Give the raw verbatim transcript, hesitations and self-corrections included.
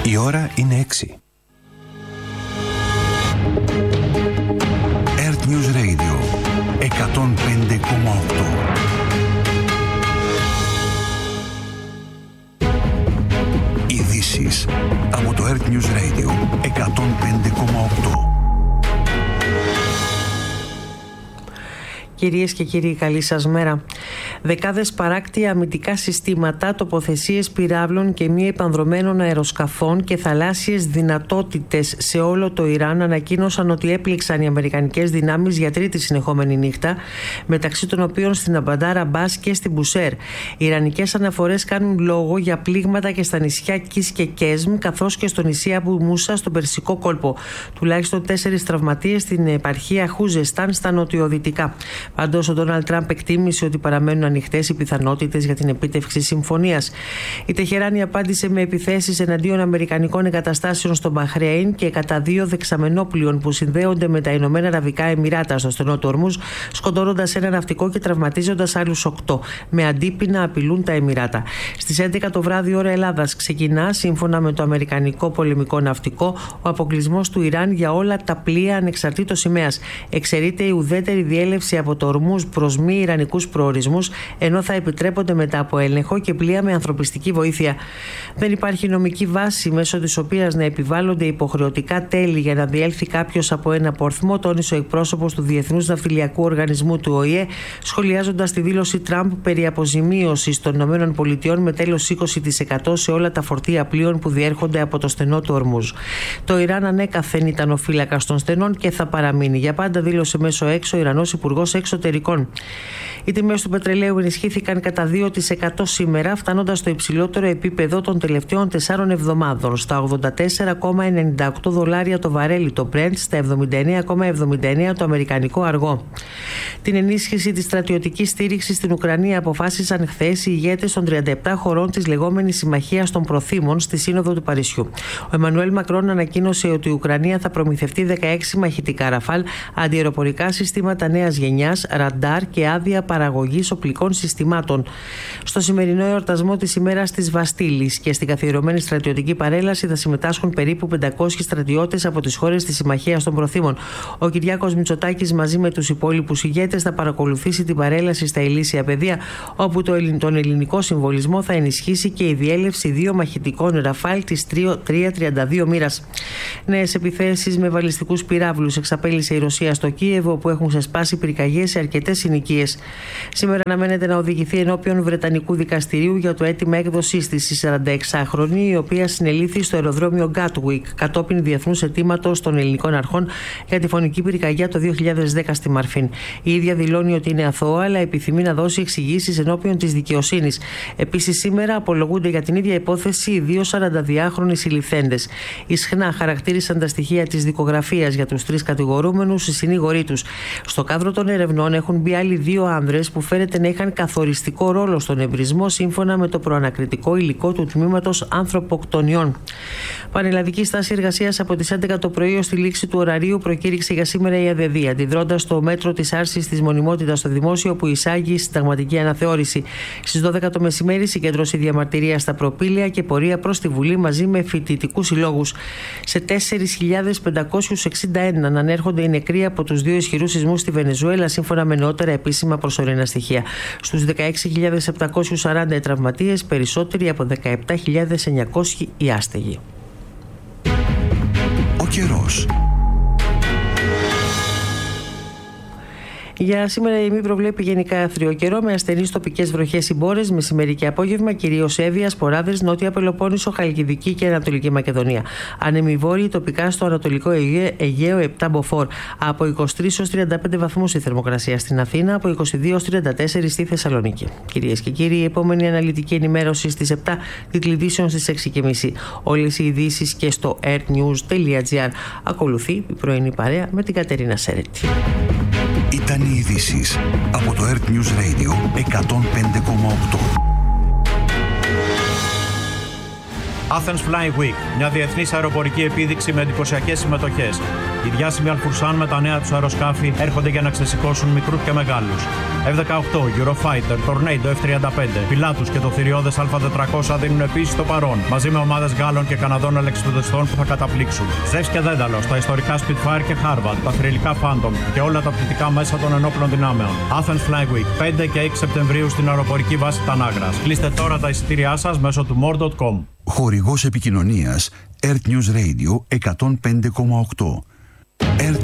Η ώρα είναι έξι. Earth News Radio εκατόν πέντε κόμμα οκτώ. Ειδήσεις από το Earth News Radio εκατόν πέντε κόμμα οκτώ. Κυρίες και κύριοι, καλή σας μέρα. Δεκάδες παράκτια αμυντικά συστήματα, τοποθεσίες πυράβλων και μη επανδρωμένων αεροσκαφών και θαλάσσιες δυνατότητες σε όλο το Ιράν ανακοίνωσαν ότι έπληξαν οι αμερικανικές δυνάμεις για τρίτη συνεχόμενη νύχτα, μεταξύ των οποίων στην Αμπαντάρ Αμπάς και στην Μπουσέρ. Οι ιρανικές αναφορές κάνουν λόγο για πλήγματα και στα νησιά Κις και Κέσμ, καθώς και στο νησί Αμπου Μούσα στον Περσικό κόλπο. Τουλάχιστον τέσσερις τραυματίες στην επαρχία Χούζεσταν στα νοτιοδυτικά. Πάντως, ο Ντόναλντ Τραμπ εκτίμησε ότι παραμένουν ανοιχτές οι πιθανότητες για την επίτευξη συμφωνίας. Η Τεχεράνη απάντησε με επιθέσεις εναντίον αμερικανικών εγκαταστάσεων στο Μπαχρέιν και κατά δύο δεξαμενόπλοιων που συνδέονται με τα Ηνωμένα Αραβικά Εμιράτα στο στενό του Ορμούζ, σκοτώνοντας ένα ναυτικό και τραυματίζοντας άλλους οκτώ. Με αντίπεινα να απειλούν τα Εμιράτα. Στις έντεκα το βράδυ ώρα Ελλάδας ξεκινά, σύμφωνα με το Αμερικανικό πολεμικό ναυτικό, ο αποκλεισμός του Ιράν για όλα τα πλοία ανεξαρτήτως σημαίας. Εξαιρείται η ουδέτερη διέλευση από το Ορμούζ προς μη ιρανικούς προορισμούς, ενώ θα επιτρέπονται μετά από έλεγχο και πλοία με ανθρωπιστική βοήθεια. Δεν υπάρχει νομική βάση μέσω της οποίας να επιβάλλονται υποχρεωτικά τέλη για να διέλθει κάποιος από ένα πορθμό, τόνισε ο εκπρόσωπος του Διεθνούς Ναυτιλιακού Οργανισμού του Ο Η Ε, σχολιάζοντας τη δήλωση Τραμπ περί αποζημίωσης των ΗΠΑ με τέλος είκοσι τοις εκατό σε όλα τα φορτία πλοίων που διέρχονται από το στενό του Ορμούζ. Το Ιράν ανέκαθεν ήταν ο φύλακας των στενών και θα παραμείνει για πάντα, δήλωσε μέσω έξω ο Ιρανός Υπουργός Εξωτερικών. Οι τιμές του πετρελαίου ενισχύθηκαν κατά δύο τοις εκατό σήμερα, φτάνοντας στο υψηλότερο επίπεδο των τελευταίων τεσσάρων εβδομάδων, στα ογδόντα τέσσερα κόμμα ενενήντα οκτώ δολάρια το βαρέλι το Brent, στα εβδομήντα εννέα κόμμα εβδομήντα εννέα το αμερικανικό αργό. Την ενίσχυση της στρατιωτικής στήριξης στην Ουκρανία αποφάσισαν χθες οι ηγέτες των τριάντα επτά χωρών της λεγόμενης Συμμαχίας των Προθήμων στη Σύνοδο του Παρισιού. Ο Εμμανουέλ Μακρόν ανακοίνωσε ότι η Ουκρανία θα προμηθευτεί δεκαέξι μαχητικά Ραφάλ, αντιαεροπορικά συστήματα νέας γενιάς, ραντάρ και άδεια παραγωγής οπλικών συστημάτων. Στο σημερινό εορτασμό της ημέρας της Βαστίλης και στην καθιερωμένη στρατιωτική παρέλαση θα συμμετάσχουν περίπου πεντακόσιοι στρατιώτες από τις χώρες της Συμμαχίας των Προθήμων. Ο Κυριάκος Μητσοτάκης μαζί με τους υπόλοιπους ηγέτες θα παρακολουθήσει την παρέλαση στα Ηλίσια Πεδία, όπου τον ελληνικό συμβολισμό θα ενισχύσει και η διέλευση δύο μαχητικών Ραφάλ της τριακόσια τριάντα δύο μοίρας. Νέες επιθέσεις με βαλιστικούς πυράβλους εξαπέλυσε η Ρωσία στο Κίεβο, όπου έχουν ξεσπάσει πυρκαγιές σε αρκετές συνοικίες. Σήμερα αναμένεται να οδηγηθεί ενώπιον Βρετανικού δικαστηρίου για το αίτημα έκδοσής της η σαρανταεξάχρονη, η οποία συνελήφθη στο αεροδρόμιο Γκάτουικ κατόπιν διεθνούς αιτήματος των ελληνικών αρχών για τη φωνική πυρκαγιά το δύο χιλιάδες δέκα στη Μαρφίν. Η ίδια δηλώνει ότι είναι αθώα, αλλά επιθυμεί να δώσει εξηγήσεις ενώπιον της δικαιοσύνης. Επίσης, σήμερα απολογούνται για την ίδια υπόθεση οι δύο σαρανταδυάχρονοι συλληφθέντες. Ισχνά χαρακτήρισαν τα στοιχεία της δικογραφίας για τους τρεις κατηγορούμενους οι συνήγοροι τους. Στο κάδρο των ερευνών έχουν μπει άλλοι δύο άνδρες που φέρεται να είχαν καθοριστικό ρόλο στον εμπρισμό, σύμφωνα με το προανακριτικό υλικό του τμήματος ανθρωποκτονιών. Πανελλαδική στάση εργασίας από τις έντεκα το πρωί ως τη λήξη του ωραρίου προκήρυξε για σήμερα η ΑΔΔ, αντιδρώντας στο μέτρο της άρσης της μονιμότητας στο δημόσιο που εισάγει συνταγματική αναθεώρηση. Στις δώδεκα το μεσημέρι συγκέντρωσε διαμαρτυρία στα προπήλαια και πορεία προς τη Βουλή μαζί με φοιτητικούς συλλόγους. Σε τέσσερις χιλιάδες πεντακόσιους εξήντα ένα ανέρχονται οι νεκροί από τους δύο ισχυρούς σεισμούς στη Βενεζουέλα, σύμφωνα με νεότερα επίσημα προσωρινά στοιχεία. Στους δεκαέξι χιλιάδες επτακόσιους σαράντα οι τραυματίες, περισσότεροι από δεκαεπτά χιλιάδες εννιακόσιοι οι άστεγοι. Ο καιρός. Για σήμερα η ΕΜΗ προβλέπει γενικά άθριο καιρό με ασθενείς τοπικές βροχές ή μπόρες, μεσημέρι και απόγευμα, κυρίως Εύβοια, Σποράδες, Νότια Πελοπόννησο, Χαλκιδική και Ανατολική Μακεδονία. Άνεμοι βόρειοι τοπικά στο Ανατολικό Αιγαίο επτά μποφόρ. Από είκοσι τρεις έως τριάντα πέντε βαθμούς η θερμοκρασία στην Αθήνα, από είκοσι δύο έως τριάντα τέσσερα στη Θεσσαλονίκη. Κυρίες και κύριοι, η επόμενη αναλυτική ενημέρωση στις επτά, τίτλοι στις έξι και μισή. Όλες οι ειδήσεις και στο earthnews τελεία gr. Ακολουθεί η πρωινή παρέα με την Κατερίνα Σέρετη. Ήταν οι ειδήσεις από το Earth News Radio εκατόν πέντε κόμμα οκτώ. Athens Flying Week, μια διεθνής αεροπορική επίδειξη με εντυπωσιακές συμμετοχές. Οι διάσημοι Αλφουρσάν με τα νέα τους αεροσκάφη έρχονται για να ξεσηκώσουν μικρούς και μεγάλους. εφ δεκαοκτώ, Eurofighter, Tornado εφ τριάντα πέντε, Pilatus και το θηριώδες Α τετρακόσια δίνουν επίσης το παρόν, μαζί με ομάδες Γάλλων και Καναδών αλεξιπτωτιστών που θα καταπλήξουν. Ζεύς και Δένταλος, τα ιστορικά Spitfire και Harvard, τα θρυλικά Phantom και όλα τα πτυτικά μέσα των ενόπλων δυνάμεων. Athens Fly Week, πέντε και έξι Σεπτεμβρίου στην αεροπορική βάση Τανάγρας. Κλείστε τώρα τα εισιτήριά σας μέσω του more τελεία com. Χορηγός επικοινωνίας Earth News Radio εκατόν πέντε κόμμα οκτώ. Earth